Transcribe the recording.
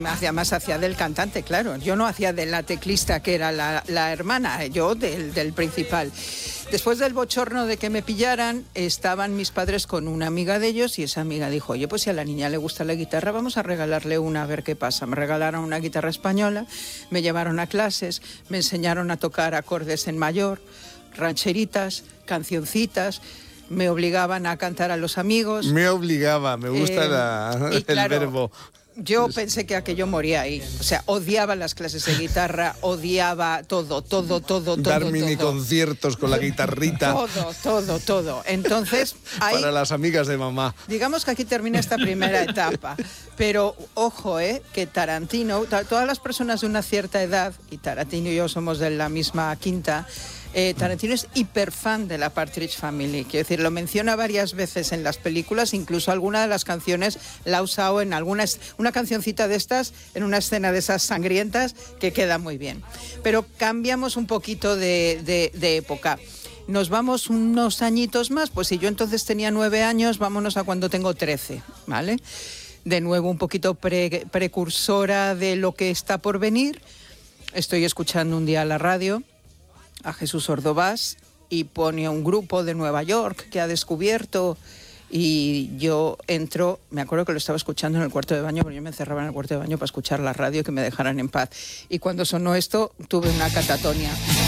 Más hacía del cantante, claro. Yo no hacía de la teclista, que era la hermana, yo del principal. Después del bochorno de que me pillaran, estaban mis padres con una amiga de ellos y esa amiga dijo, oye, pues si a la niña le gusta la guitarra, vamos a regalarle una a ver qué pasa. Me regalaron una guitarra española, me llevaron a clases, me enseñaron a tocar acordes en mayor, rancheritas, cancioncitas, me obligaban a cantar a los amigos. Me gusta el verbo. Yo pensé que aquello moría ahí. O sea, odiaba las clases de guitarra, odiaba todo. Dar mini conciertos con la guitarrita. Todo. Entonces, ahí, para las amigas de mamá. Digamos que aquí termina esta primera etapa. Pero, ojo, que Tarantino, todas las personas de una cierta edad, y Tarantino y yo somos de la misma quinta, Tarantino es hiperfan de la Partridge Family. Quiero decir, lo menciona varias veces en las películas, incluso alguna de las canciones la ha usado en una cancioncita de estas, en una escena de esas sangrientas, que queda muy bien. Pero cambiamos un poquito de época. Nos vamos unos añitos más, pues si yo entonces tenía 9 años, vámonos a cuando tengo 13, ¿vale? De nuevo un poquito precursora de lo que está por venir. Estoy escuchando un día la radio a Jesús Ordovás y pone a un grupo de Nueva York que ha descubierto, y yo entro, me acuerdo que lo estaba escuchando en el cuarto de baño, porque yo me encerraba en el cuarto de baño para escuchar la radio y que me dejaran en paz. Y cuando sonó esto tuve una catatonia.